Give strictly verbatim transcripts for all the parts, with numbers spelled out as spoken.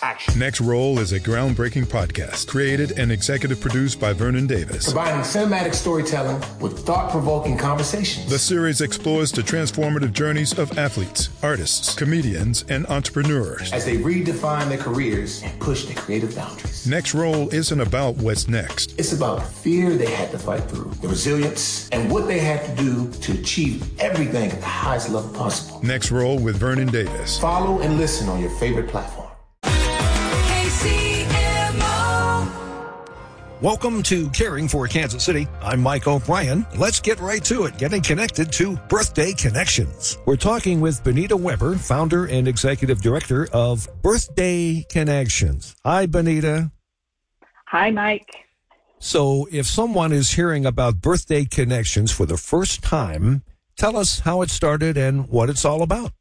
action. Next Roll is a groundbreaking podcast created and executive produced by Vernon Davis. Combining cinematic storytelling with thought-provoking conversations. The series explores the transformative journeys of athletes, artists, comedians, and entrepreneurs as they redefine their careers and push their creative boundaries. Next Roll isn't about what's next. It's about the fear they had to fight through, the resilience, and what they had to do to achieve everything at the highest level possible. Next Roll with Vernon Davis. Follow and listen on your favorite platform. K C M O. Welcome to Caring for Kansas City. I'm Mike O'Brien. Let's get right to it, getting connected to Birthday Connections. We're talking with Benita Weber, founder and executive director of Birthday Connections. Hi, Benita. Hi, Mike. So if someone is hearing about Birthday Connections for the first time, tell us how it started and what it's all about.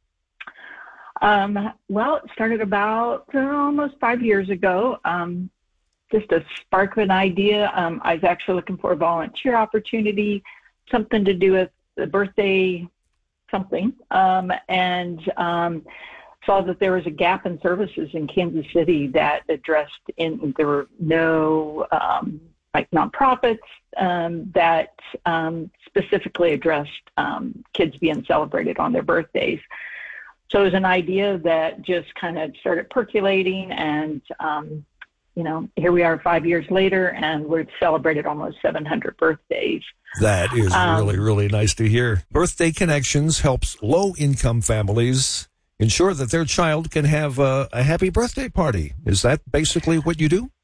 Um, well, it started about uh, almost five years ago. Um, just a spark of an idea. Um, I was actually looking for a volunteer opportunity, something to do with the birthday something, um, and um, saw that there was a gap in services in Kansas City that addressed, in there were no um, like nonprofits um, that um, specifically addressed um, kids being celebrated on their birthdays. So it was an idea that just kind of started percolating, and, um, you know, here we are five years later, and we've celebrated almost seven hundred birthdays. That is um, really, really nice to hear. Birthday Connections helps low-income families ensure that their child can have a, a happy birthday party. Is that basically what you do?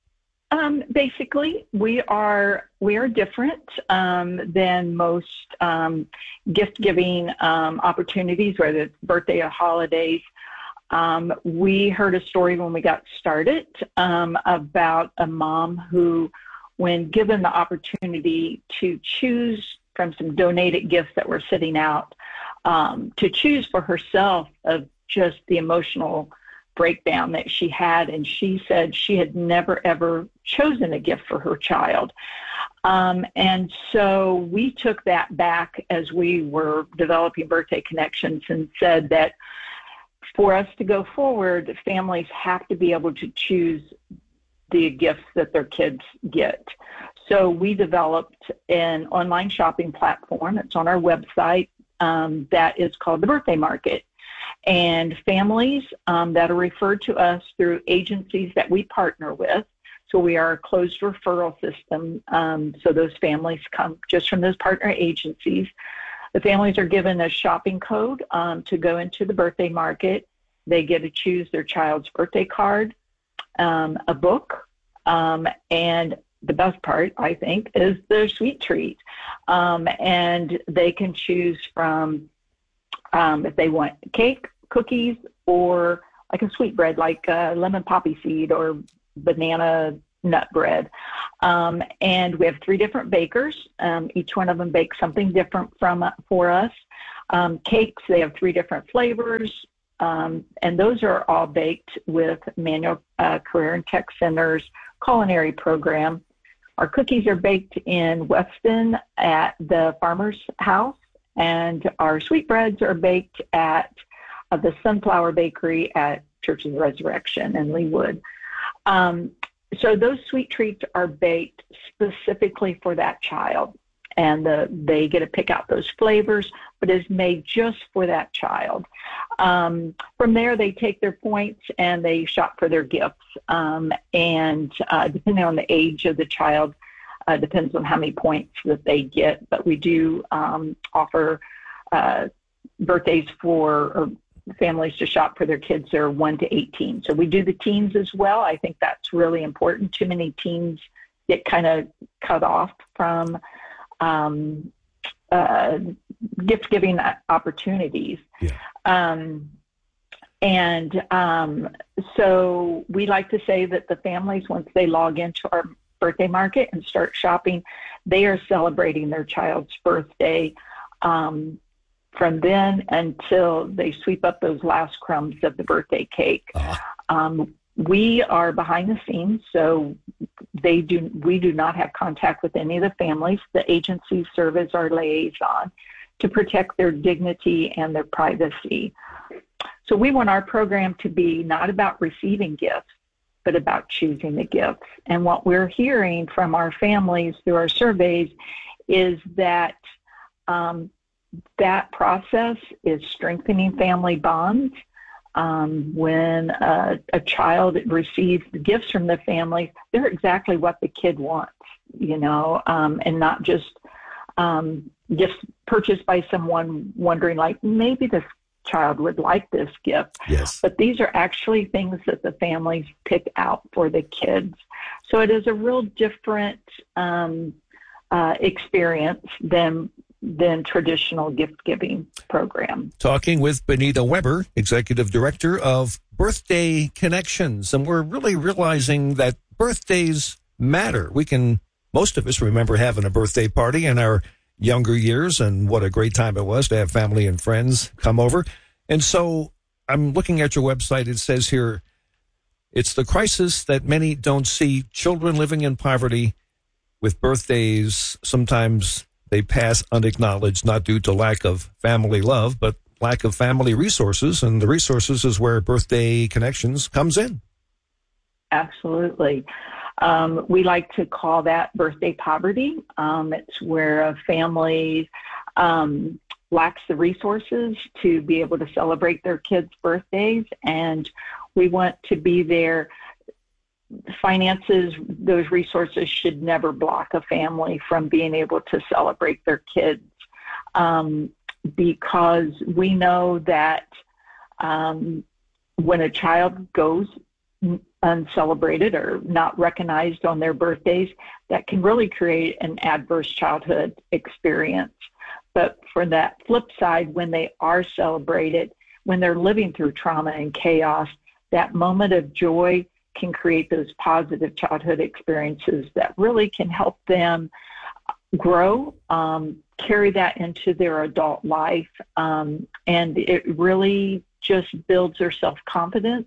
Um, basically, we are we are different um, than most um, gift-giving um, opportunities, whether it's birthday or holidays. Um, we heard a story when we got started um, about a mom who, when given the opportunity to choose from some donated gifts that were sitting out, um, to choose for herself of just the emotional breakdown that she had, and she said she had never ever chosen a gift for her child. Um, and so we took that back as we were developing Birthday Connections and said that for us to go forward, families have to be able to choose the gifts that their kids get. So we developed an online shopping platform. It's on our website um, that is called the Birthday Market. And families um, that are referred to us through agencies that we partner with. So we are a closed referral system. Um, so those families come just from those partner agencies. The families are given a shopping code um, to go into the Birthday Market. They get to choose their child's birthday card, um, a book, um, and the best part, I think, is their sweet treat. Um, and they can choose from um, if they want cake, cookies, or like a sweetbread, like uh, lemon poppy seed or banana nut bread. Um, and we have three different bakers. Um, each one of them bakes something different from for us. Um, cakes, they have three different flavors, um, and those are all baked with Manual uh, Career and Tech Center's culinary program. Our cookies are baked in Weston at the Farmer's House, and our sweetbreads are baked at uh, the Sunflower Bakery at Church of the Resurrection in Leawood. Um, so those sweet treats are baked specifically for that child, and the, they get to pick out those flavors, but it's made just for that child. Um, from there, they take their points and they shop for their gifts, um, and uh, depending on the age of the child, uh, depends on how many points that they get, but we do um, offer uh, birthdays for or families to shop for their kids that are one to eighteen. So we do the teens as well. I think that's really important. Too many teens get kind of cut off from um, uh, gift-giving opportunities. Yeah. Um, and um, so we like to say that the families, once they log into our Birthday Market and start shopping, they are celebrating their child's birthday um, from then until they sweep up those last crumbs of the birthday cake. Uh-huh. Um, we are behind the scenes, so they do. We do not have contact with any of the families. The agencies serve as our liaison to protect their dignity and their privacy. So we want our program to be not about receiving gifts, but about choosing the gifts. And what we're hearing from our families through our surveys is that um, that process is strengthening family bonds. Um, when a, a child receives gifts from the family, they're exactly what the kid wants, you know, um, and not just um, gifts purchased by someone wondering, like, maybe this child would like this gift. Yes. But these are actually things that the families pick out for the kids. So it is a real different um, uh, experience than than traditional gift-giving program. Talking with Benita Weber, Executive Director of Birthday Connections. And we're really realizing that birthdays matter. We can, most of us remember having a birthday party in our younger years, and what a great time it was to have family and friends come over. And so I'm looking at your website. It says here, it's the crisis that many don't see. Children living in poverty with birthdays, sometimes they pass unacknowledged, not due to lack of family love, but lack of family resources. And the resources is where Birthday Connections comes in. Absolutely. Um, we like to call that birthday poverty. Um, it's where a family um, lacks the resources to be able to celebrate their kids' birthdays, and we want to be there. Finances, those resources should never block a family from being able to celebrate their kids, um, because we know that um, when a child goes uncelebrated or not recognized on their birthdays, that can really create an adverse childhood experience. But for that flip side, when they are celebrated, when they're living through trauma and chaos, that moment of joy can create those positive childhood experiences that really can help them grow, um, carry that into their adult life, um, and it really just builds their self-confidence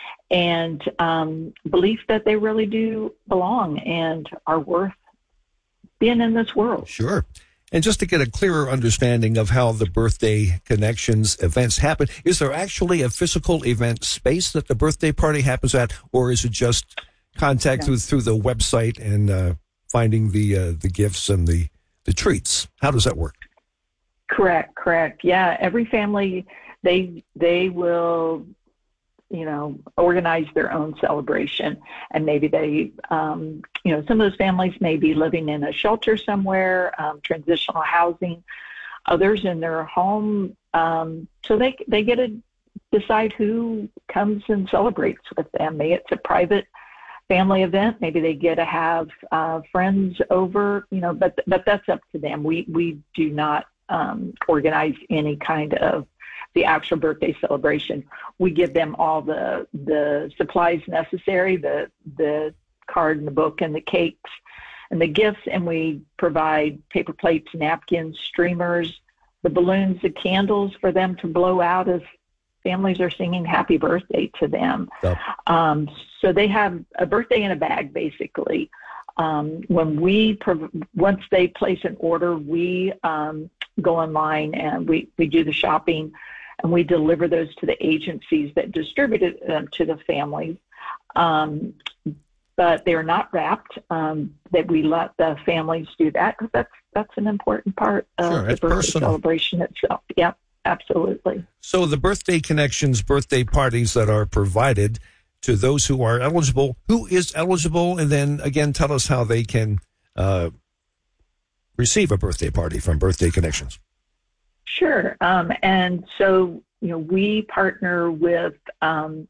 and um, belief that they really do belong and are worth being in this world. Sure. And just to get a clearer understanding of how the Birthday Connections events happen, is there actually a physical event space that the birthday party happens at, or is it just contact Yeah. through, through the website and uh, finding the uh, the gifts and the, the treats? How does that work? Correct, correct. Yeah, every family, they they will, you know, organize their own celebration. And maybe they, um, you know, some of those families may be living in a shelter somewhere, um, transitional housing, others in their home. Um, so they they get to decide who comes and celebrates with them. Maybe it's a private family event. Maybe they get to have uh, friends over, you know, but but that's up to them. We, we do not um, organize any kind of the actual birthday celebration. We give them all the the supplies necessary, the the card and the book and the cakes and the gifts, and we provide paper plates, napkins, streamers, the balloons, the candles for them to blow out as families are singing happy birthday to them. Yep. Um, so they have a birthday in a bag, basically. Um, when we, prov- once they place an order, we um, go online and we, we do the shopping, and we deliver those to the agencies that distribute them to the families. Um, but they're not wrapped, um, that we let the families do that, because that's, that's an important part of Sure, the it's birthday personal. celebration itself. Yep, absolutely. So the Birthday Connections birthday parties that are provided to those who are eligible, who is eligible, and then again, tell us how they can uh, receive a birthday party from Birthday Connections. Sure. Um, and so, you know, we partner with um,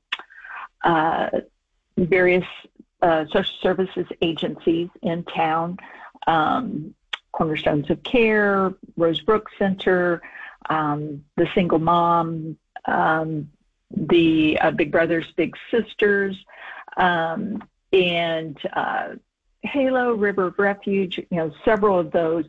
uh, various uh, social services agencies in town, um, Cornerstones of Care, Rosebrook Center, um, the Single Mom, um, the uh, Big Brothers Big Sisters, um, and uh, Halo, River of Refuge, you know, several of those.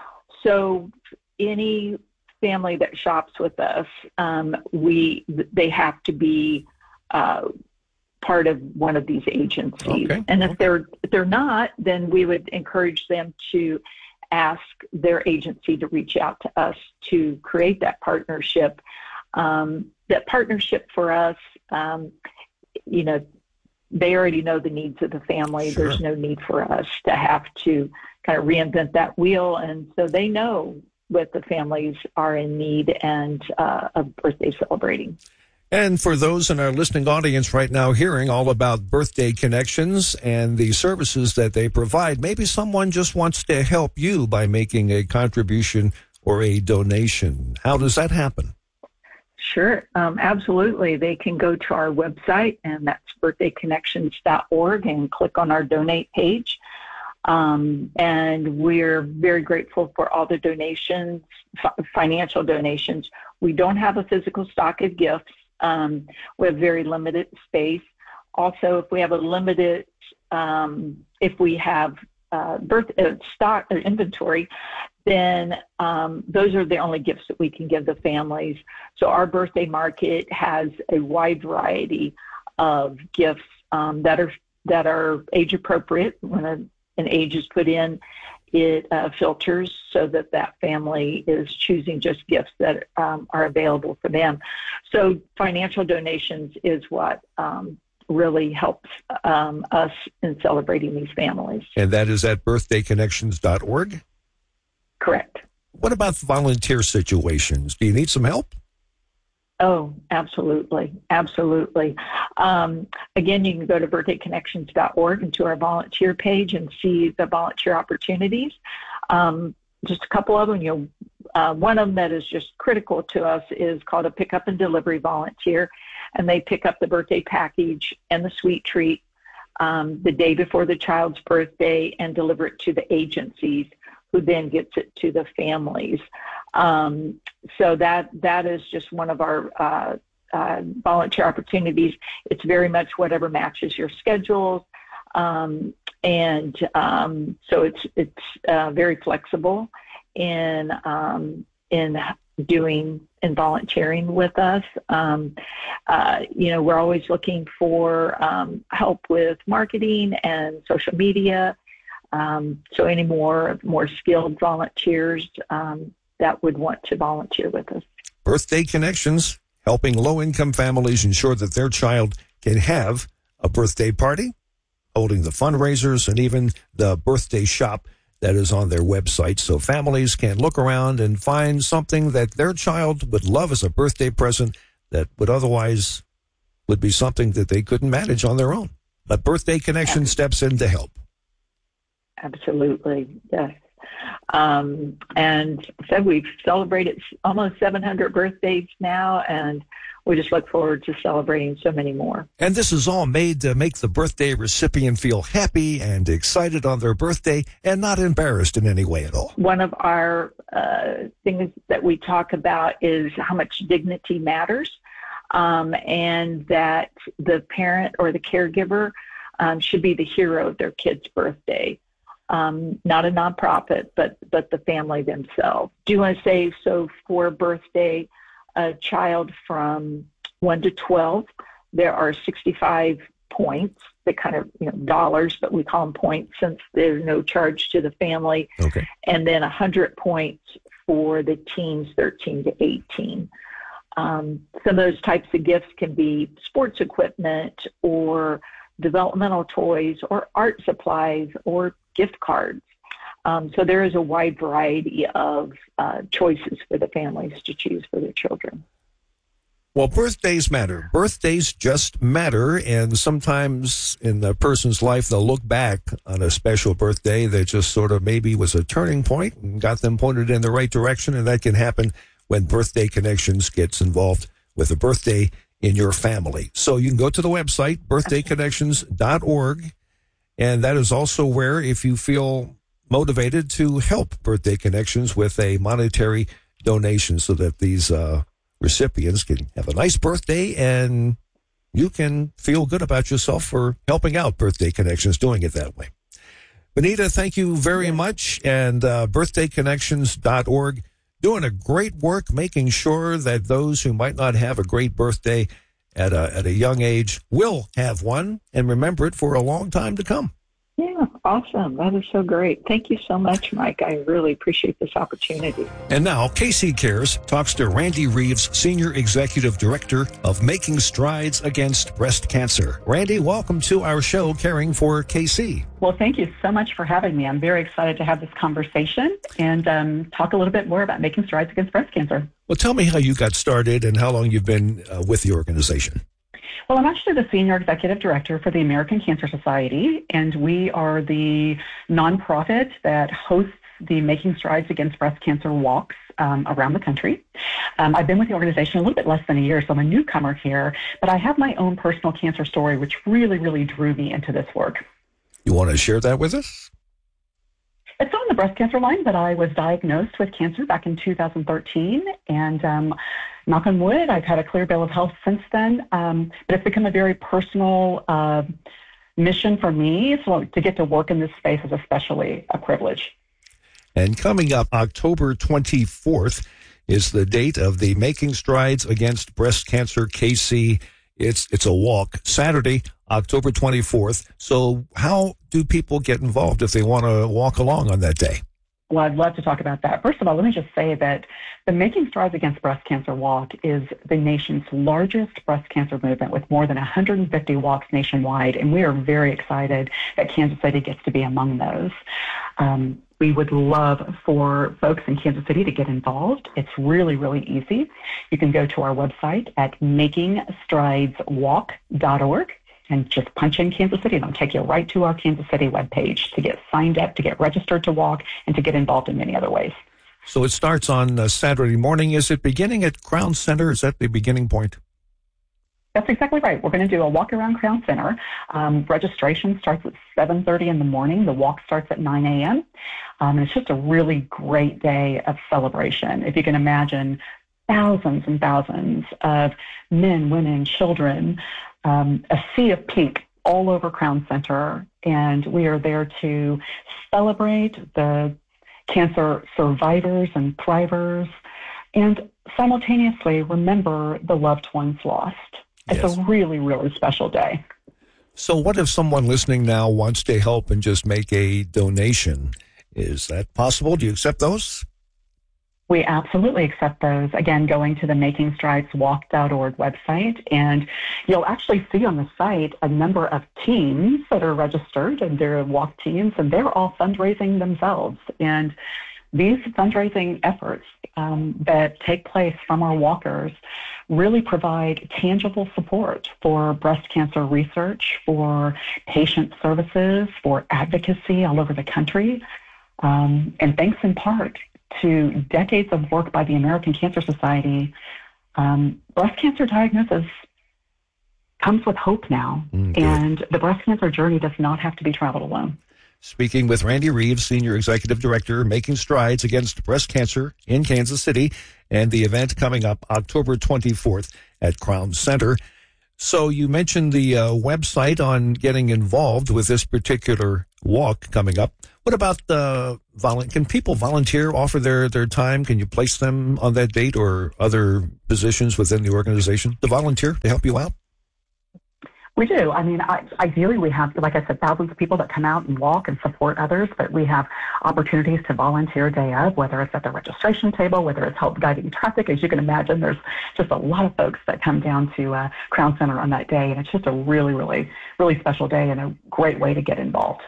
So any family that shops with us, um, we they have to be uh, part of one of these agencies. Okay. And if Okay. they're if they're not, then we would encourage them to ask their agency to reach out to us to create that partnership. Um, that partnership for us, um, you know, they already know the needs of the family. Sure. There's no need for us to have to kind of reinvent that wheel. And so they know what the families are in need and uh, of birthday celebrating. And for those in our listening audience right now hearing all about Birthday Connections and the services that they provide, maybe someone just wants to help you by making a contribution or a donation. How does that happen? Sure, um, absolutely. They can go to our website, and that's birthday connections dot org, and click on our donate page. Um, and we're very grateful for all the donations, f- financial donations. We don't have a physical stock of gifts. Um, we have very limited space. Also, if we have a limited, um, if we have uh, birth uh, stock or inventory, then um, those are the only gifts that we can give the families. So our birthday market has a wide variety of gifts um, that are that are age appropriate. When a, an age is put in, it uh, filters so that that family is choosing just gifts that um, are available for them. So financial donations is what um, really helps um, us in celebrating these families. And that is at birthday connections dot org? Correct. What about volunteer situations? Do you need some help? Oh, absolutely. Absolutely. Um, again, you can go to birthday connections dot org and to our volunteer page and see the volunteer opportunities. Um, just a couple of them. You know, uh, one of them that is just critical to us is called a pickup and delivery volunteer, and they pick up the birthday package and the sweet treat um, the day before the child's birthday and deliver it to the agencies, who then gets it to the families. Um, so that that is just one of our uh, uh, volunteer opportunities. It's very much whatever matches your schedules, um, and um, so it's it's uh, very flexible in um, in doing and volunteering with us. Um, uh, you know, we're always looking for um, help with marketing and social media. Um, so any more more skilled volunteers um, that would want to volunteer with us. Birthday Connections, helping low-income families ensure that their child can have a birthday party, holding the fundraisers, and even the birthday shop that is on their website, so families can look around and find something that their child would love as a birthday present that would otherwise would be something that they couldn't manage on their own. But Birthday Connection steps in to help. Absolutely, yes. Um, and said we've celebrated almost seven hundred birthdays now, and we just look forward to celebrating so many more. And this is all made to make the birthday recipient feel happy and excited on their birthday and not embarrassed in any way at all. One of our uh, things that we talk about is how much dignity matters, um, and that the parent or the caregiver um, should be the hero of their kid's birthday. Um, not a nonprofit, but but the family themselves. Do you want to say, so for birthday, a child from one to twelve, there are sixty-five points, the kind of, you know, dollars, but we call them points since there's no charge to the family. Okay. And then one hundred points for the teens thirteen to eighteen. Um, some of those types of gifts can be sports equipment or developmental toys or art supplies or gift cards. Um, so there is a wide variety of uh, choices for the families to choose for their children. Well, birthdays matter. Birthdays just matter, and sometimes in a person's life, they'll look back on a special birthday that just sort of maybe was a turning point and got them pointed in the right direction, and that can happen when Birthday Connections gets involved with a birthday in your family. So you can go to the website, birthday connections dot org, and that is also where, if you feel motivated to help Birthday Connections with a monetary donation so that these uh, recipients can have a nice birthday and you can feel good about yourself for helping out Birthday Connections, doing it that way. Benita, thank you very much. And uh, birthday connections dot org, doing a great work, making sure that those who might not have a great birthday at a, at a young age will have one and remember it for a long time to come. Yeah, awesome. That is so great. Thank you so much, Mike. I really appreciate this opportunity. And now, K C Cares talks to Randy Reeves, Senior Executive Director of Making Strides Against Breast Cancer. Randy, welcome to our show, Caring for K C. Well, thank you so much for having me. I'm very excited to have this conversation and um, talk a little bit more about making strides against breast cancer. Well, tell me how you got started and how long you've been uh, with the organization. Well, I'm actually the Senior Executive Director for the American Cancer Society, and we are the nonprofit that hosts the Making Strides Against Breast Cancer walks um, around the country. Um, I've been with the organization a little bit less than a year, so I'm a newcomer here, but I have my own personal cancer story, which really, really drew me into this work. You want to share that with us? It's on the breast cancer line, but I was diagnosed with cancer back in two thousand thirteen, and um, knock on wood, I've had a clear bill of health since then, um, but it's become a very personal uh, mission for me, so to get to work in this space is especially a privilege. And coming up, October twenty-fourth is the date of the Making Strides Against Breast Cancer K C. It's it's a walk, Saturday, October twenty-fourth. So how do people get involved if they want to walk along on that day? Well, I'd love to talk about that. First of all, let me just say that the Making Strides Against Breast Cancer Walk is the nation's largest breast cancer movement with more than one hundred fifty walks nationwide, and we are very excited that Kansas City gets to be among those. Um, we would love for folks in Kansas City to get involved. It's really, really easy. You can go to our website at making strides walk dot org. And just punch in Kansas City, and it'll take you right to our Kansas City webpage to get signed up, to get registered to walk, and to get involved in many other ways. So it starts on uh, Saturday morning. Is it beginning at Crown Center? Is that the beginning point? That's exactly right. We're going to do a walk around Crown Center. Um, registration starts at seven thirty in the morning. The walk starts at nine a.m. Um, and it's just a really great day of celebration. If you can imagine thousands and thousands of men, women, children, Um, a sea of pink all over Crown Center, and we are there to celebrate the cancer survivors and thrivers and simultaneously remember the loved ones lost. It's Yes. a really, really special day. So what if someone listening now wants to help and just make a donation? Is that possible? Do you accept those? We absolutely accept those. Again, going to the making strides walk dot org website, and you'll actually see on the site a number of teams that are registered, and they're walk teams, and they're all fundraising themselves. And these fundraising efforts um, that take place from our walkers really provide tangible support for breast cancer research, for patient services, for advocacy all over the country, um, and thanks in part to decades of work by the American Cancer Society, um, breast cancer diagnosis comes with hope now, Mm, and the breast cancer journey does not have to be traveled alone. Speaking with Randy Reeves, Senior Executive Director, Making Strides Against Breast Cancer in Kansas City, and the event coming up October twenty-fourth at Crown Center. So you mentioned the uh, website on getting involved with this particular walk coming up. What about the volunteer? Can people volunteer, offer their, their time? Can you place them on that date or other positions within the organization to volunteer to help you out? We do. I mean, I, ideally we have, like I said, thousands of people that come out and walk and support others, but we have opportunities to volunteer day of, whether it's at the registration table, whether it's help guiding traffic. As you can imagine, there's just a lot of folks that come down to uh, Crown Center on that day, and it's just a really, really, really special day and a great way to get involved.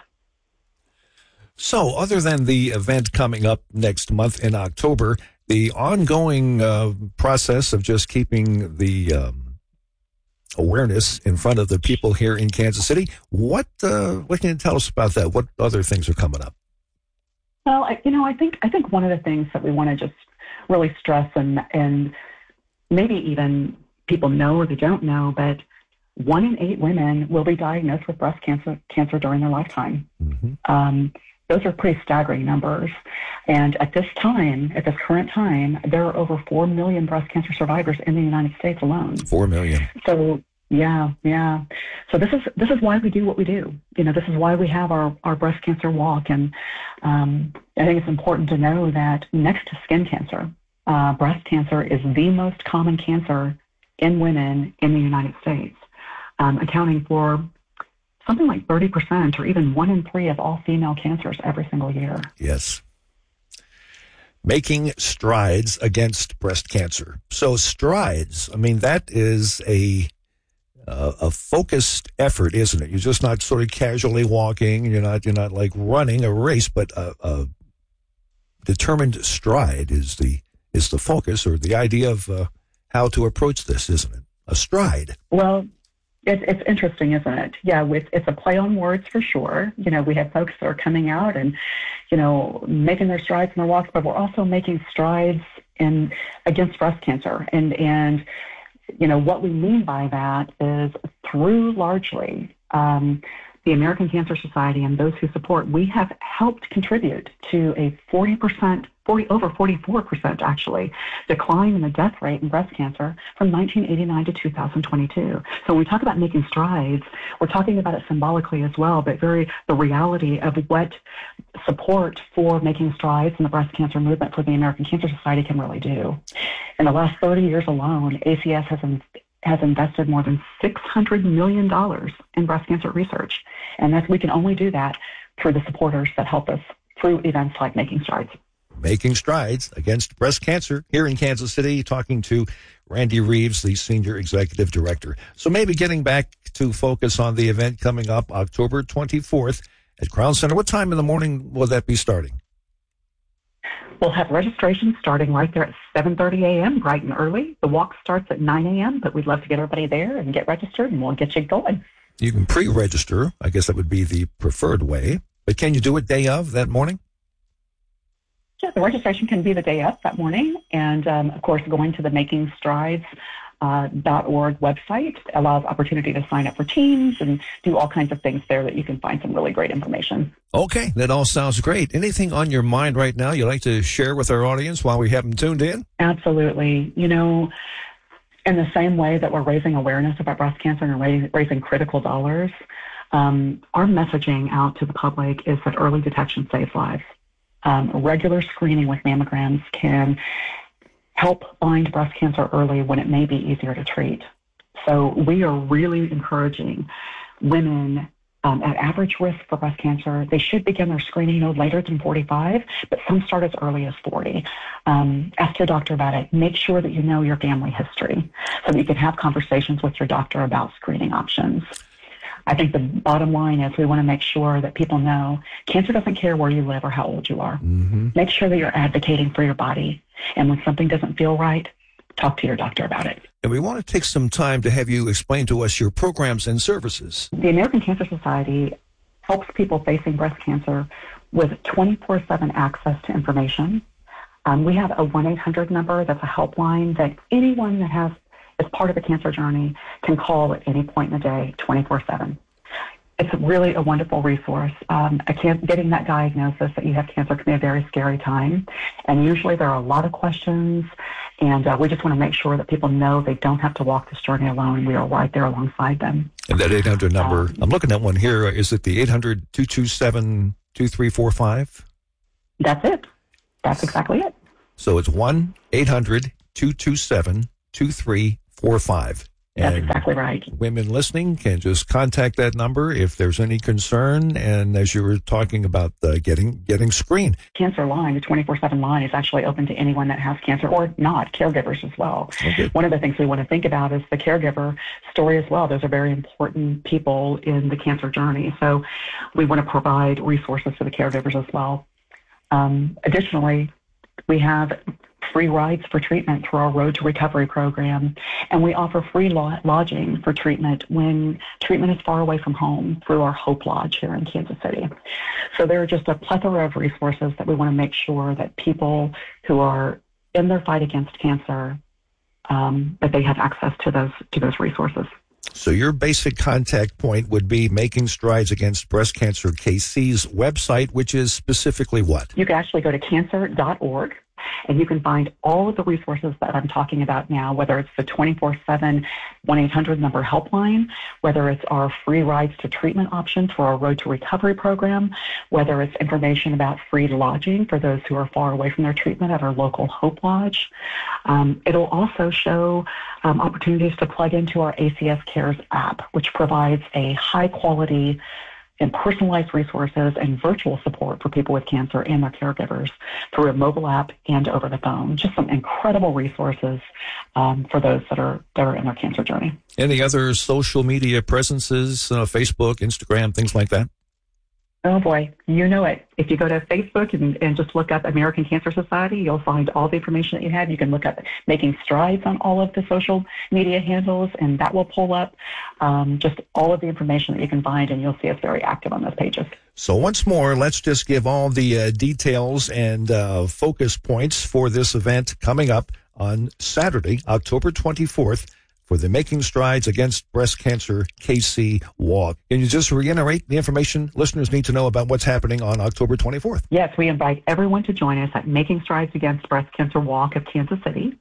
So other than the event coming up next month in October, the ongoing uh, process of just keeping the um, awareness in front of the people here in Kansas City, what uh, what can you tell us about that? What other things are coming up? Well, I, you know, I think I think one of the things that we want to just really stress, and and maybe even people know or they don't know, but one in eight women will be diagnosed with breast cancer cancer during their lifetime. Mm-hmm. Um, Those are pretty staggering numbers. And at this time, at this current time, there are over four million breast cancer survivors in the United States alone. Four million. So, yeah, yeah. So this is this is why we do what we do. You know, this is why we have our, our breast cancer walk. And um, I think it's important to know that next to skin cancer, uh, breast cancer is the most common cancer in women in the United States, um, accounting for something like thirty percent or even one in three of all female cancers every single year. Yes. Making strides against breast cancer. So strides, I mean, that is a uh, a focused effort, isn't it? You're just not sort of casually walking. You're not you're not like running a race, but a, a determined stride is the is the focus, or the idea of uh, how to approach this, isn't it? A stride. Well, It's, it's interesting, isn't it? Yeah, with, it's a play on words for sure. You know, we have folks that are coming out and, you know, making their strides in their walks, but we're also making strides in against breast cancer. And, and you know, what we mean by that is through largely um, the American Cancer Society and those who support, we have helped contribute to a forty percent, forty, over forty-four percent actually, decline in the death rate in breast cancer from nineteen eighty-nine to two thousand twenty-two. So when we talk about making strides, we're talking about it symbolically as well, but very the reality of what support for making strides in the breast cancer movement for the American Cancer Society can really do. In the last thirty years alone, A C S has in, has invested more than six hundred million dollars in breast cancer research. And that's, we can only do that through the supporters that help us through events like Making Strides. Making strides against breast cancer here in Kansas City, talking to Randy Reeves, the Senior Executive Director. So maybe getting back to focus on the event coming up October twenty-fourth at Crown Center. What time in the morning will that be starting? We'll have registration starting right there at seven thirty a.m., bright and early. The walk starts at nine a.m., but we'd love to get everybody there and get registered, and we'll get you going. You can pre-register. I guess that would be the preferred way. But can you do it day of, that morning? Yeah, the registration can be the day of that morning. And, um, of course, going to the making strides dot org uh, website allows opportunity to sign up for teams and do all kinds of things there that you can find some really great information. Okay, that all sounds great. Anything on your mind right now you'd like to share with our audience while we have them tuned in? Absolutely. You know, in the same way that we're raising awareness about breast cancer and raising, raising critical dollars, um, our messaging out to the public is that early detection saves lives. Um, regular screening with mammograms can help find breast cancer early when it may be easier to treat. So we are really encouraging women um, at average risk for breast cancer. They should begin their screening no later than forty-five, but some start as early as forty. Um, ask your doctor about it. Make sure that you know your family history so that you can have conversations with your doctor about screening options. I think the bottom line is we want to make sure that people know cancer doesn't care where you live or how old you are. Mm-hmm. Make sure that you're advocating for your body. And when something doesn't feel right, talk to your doctor about it. And we want to take some time to have you explain to us your programs and services. The American Cancer Society helps people facing breast cancer with twenty-four seven access to information. Um, we have a one eight hundred number that's a helpline that anyone that has is part of the cancer journey can call at any point in the day, twenty-four seven. It's really a wonderful resource. Um, I can't, getting that diagnosis that you have cancer can be a very scary time. And usually there are a lot of questions, and uh, we just want to make sure that people know they don't have to walk this journey alone. We are right there alongside them. And that eight hundred number, Um, I'm looking at one here. Is it the eight hundred, two two seven, two three four five? That's it. That's exactly it. So it's one eight hundred, two two seven, two three four five. That's And exactly right. women listening can just contact that number if there's any concern. And as you were talking about uh, getting getting screened. Cancer line, the twenty-four seven line, is actually open to anyone that has cancer or not, caregivers as well. Okay. One of the things we want to think about is the caregiver story as well. Those are very important people in the cancer journey. So we want to provide resources for the caregivers as well. Um, additionally, we have free rides for treatment through our Road to Recovery program, and we offer free lo- lodging for treatment when treatment is far away from home through our Hope Lodge here in Kansas City. So there are just a plethora of resources that we want to make sure that people who are in their fight against cancer, um, that they have access to those to those resources. So your basic contact point would be Making Strides Against Breast Cancer K C's website, which is specifically what? You can actually go to cancer dot org And you can find all of the resources that I'm talking about now, whether it's the twenty-four seven one eight hundred number helpline, whether it's our free rides to treatment options for our Road to Recovery program, whether it's information about free lodging for those who are far away from their treatment at our local Hope Lodge. Um, it'll also show um, opportunities to plug into our A C S Cares app, which provides a high quality and personalized resources and virtual support for people with cancer and their caregivers through a mobile app and over the phone. Just some incredible resources um, for those that are that are in their cancer journey. Any other social media presences, uh, Facebook, Instagram, things like that? Oh, boy, you know it. If you go to Facebook and, and just look up American Cancer Society, you'll find all the information that you have. You can look up Making Strides on all of the social media handles, and that will pull up um, just all of the information that you can find, and you'll see us very active on those pages. So once more, let's just give all the uh, details and uh, focus points for this event coming up on Saturday, October twenty-fourth, for the Making Strides Against Breast Cancer K C Walk. Can you just reiterate the information listeners need to know about what's happening on October twenty-fourth? Yes, we invite everyone to join us at Making Strides Against Breast Cancer Walk of Kansas City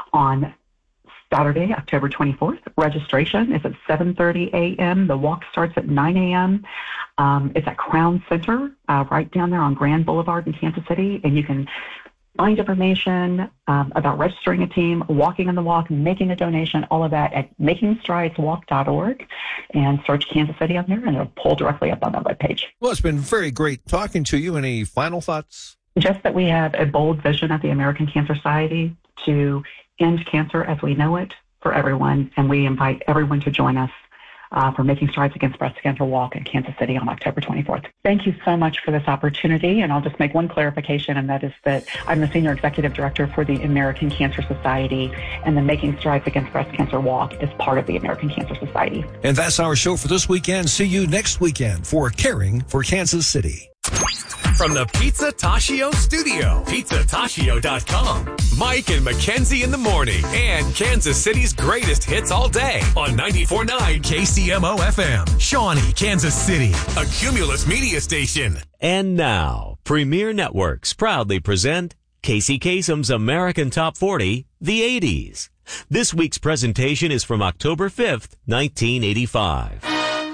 on Saturday, October twenty-fourth. Registration is at seven thirty a.m. The walk starts at nine a.m. Um, it's at Crown Center, uh, right down there on Grand Boulevard in Kansas City, and you can find information um, about registering a team, walking on the walk, making a donation, all of that at making strides walk dot org, and search Kansas City on there, and it'll pull directly up on that webpage. Well, it's been very great talking to you. Any final thoughts? Just that we have a bold vision at the American Cancer Society to end cancer as we know it for everyone, and we invite everyone to join us Uh, for Making Strides Against Breast Cancer Walk in Kansas City on October twenty-fourth. Thank you so much for this opportunity, and I'll just make one clarification, and that is that I'm the Senior Executive Director for the American Cancer Society, and the Making Strides Against Breast Cancer Walk is part of the American Cancer Society. And that's our show for this weekend. See you next weekend for Caring for Kansas City. From the Pizza Tashio studio, pizza tashio dot com. Mike and Mackenzie in the morning, and Kansas City's greatest hits all day on ninety-four point nine K C M O F M. Shawnee, Kansas City, a Cumulus media station. And now, Premier Networks proudly present Casey Kasem's American Top forty, the eighties. This week's presentation is from October fifth, nineteen eighty-five.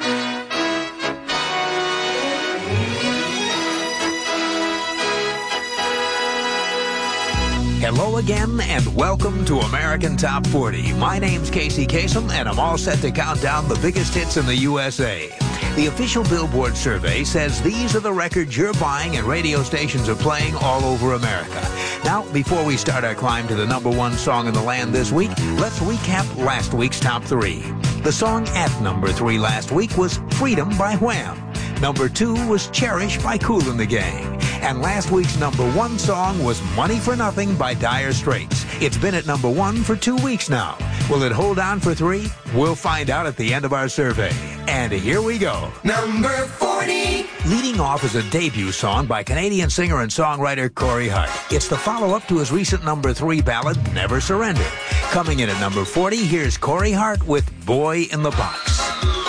Hello again, and welcome to American Top forty. My name's Casey Kasem, and I'm all set to count down the biggest hits in the U S A. The official Billboard survey says these are the records you're buying and radio stations are playing all over America. Now, before we start our climb to the number one song in the land this week, let's recap last week's top three. The song at number three last week was Freedom by Wham! Number two was Cherish by Kool and the Gang. And last week's number one song was Money for Nothing by Dire Straits. It's been at number one for two weeks now. Will it hold on for three? We'll find out at the end of our survey. And here we go. Number forty. Leading off is a debut song by Canadian singer and songwriter Corey Hart. It's the follow-up to his recent number three ballad, Never Surrender. Coming in at number forty, here's Corey Hart with Boy in the Box.